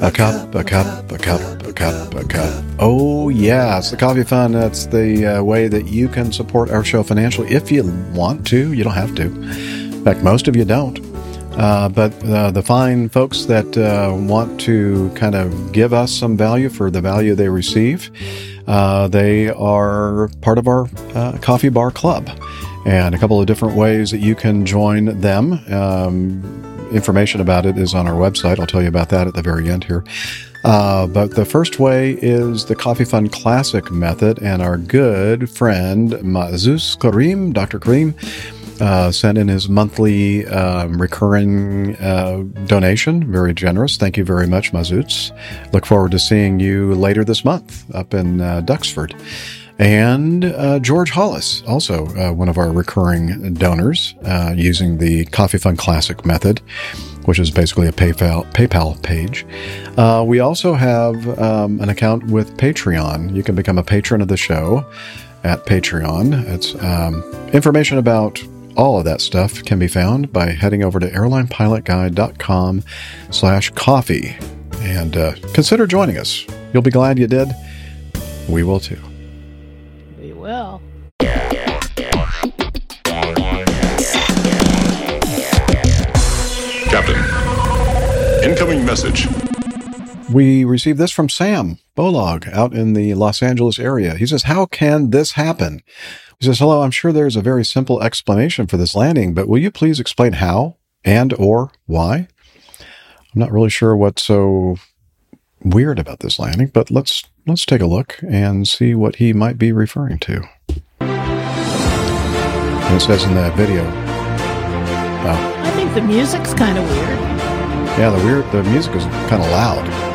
A cup, a cup, a cup, a cup, a cup. Oh, yeah, it's the Coffee Fund. That's the way that you can support our show financially if you want to. You don't have to. In fact, most of you don't. But the fine folks that want to kind of give us some value for the value they receive, they are part of our Coffee Bar Club. And a couple of different ways that you can join them. Information about it is on our website. I'll tell you about that at the very end here. But the first way is the Coffee Fund Classic method, and our good friend Mazuz Karim, Dr. Karim, sent in his monthly recurring donation. Very generous. Thank you very much, Mazuz. Look forward to seeing you later this month up in Duxford. And George Hollis, also one of our recurring donors, using the Coffee Fund Classic method, which is basically a PayPal page. We also have an account with Patreon. You can become a patron of the show at Patreon. It's information about all of that stuff can be found by heading over to airlinepilotguide.com/coffee. And consider joining us. You'll be glad you did. We will too. Well, Captain, incoming message. We received this from Sam Bolog out in the Los Angeles area. He says, how can this happen? He says, hello, I'm sure there's a very simple explanation for this landing, but will you please explain how and or why? I'm not really sure what's so weird about this landing, but let's take a look and see what he might be referring to. And it says in that video. I think the music's kind of weird. Yeah, the music is kind of loud.